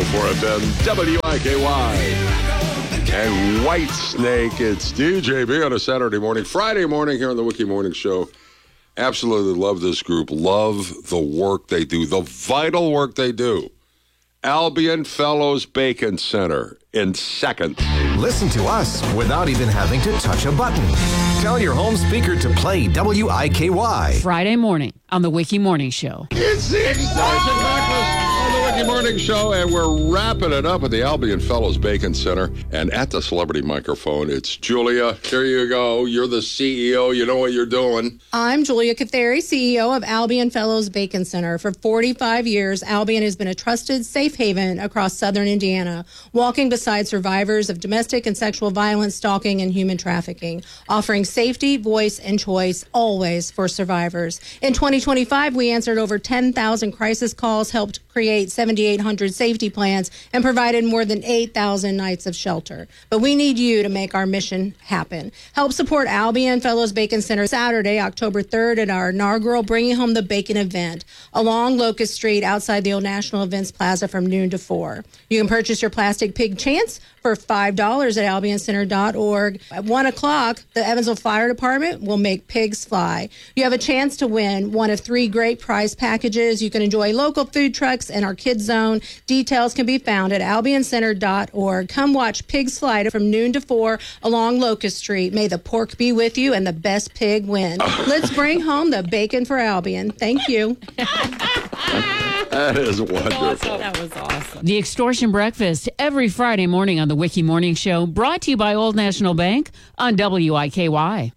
104 FM, WIKY. And Whitesnake, it's DJB on a Saturday morning, Friday morning here on the Wiki Morning Show. Absolutely love this group. Love the work they do, the vital work they do. Albion Fellows Bacon Center in second. Listen to us without even having to touch a button. Tell your home speaker to play WIKY. Friday morning on the Wiki Morning Show. It's the Extortion Breakfast on the Wiki Morning Show, and we're wrapping it up at the Albion Fellows Bacon Center. And at the celebrity microphone, it's Julia. Here you go. You're the CEO. You know what you're doing. I'm Julia Catheri, CEO of Albion Fellows Bacon Center. For 45 years, Albion has been a trusted safe haven across southern Indiana, walking beside survivors of domestic and sexual violence, stalking, and human trafficking, offering safety, voice, and choice always for survivors. In 2025, we answered over 10,000 crisis calls, helped create 7,800 safety plans, and provided more than 8,000 nights of shelter. But we need you to make our mission happen. Help support Albion Fellows Bacon Center Saturday, October 3rd at our inaugural Bringing Home the Bacon event along Locust Street outside the Old National Events Plaza from noon to 4. You can purchase your plastic pig chance for $5 at albioncenter.org. At 1 o'clock, the Evansville Fire Department will make pigs fly. You have a chance to win one of 3 great prize packages. You can enjoy local food trucks and our kids zone. Details can be found at albioncenter.org. Come watch pigs fly from noon to 4 along Locust Street. May the pork be with you and the best pig win. Let's bring home the bacon for Albion. Thank you. That is wonderful. That was awesome. The Extortion Breakfast every Friday morning on the Wiki Morning Show, brought to you by Old National Bank on WIKY.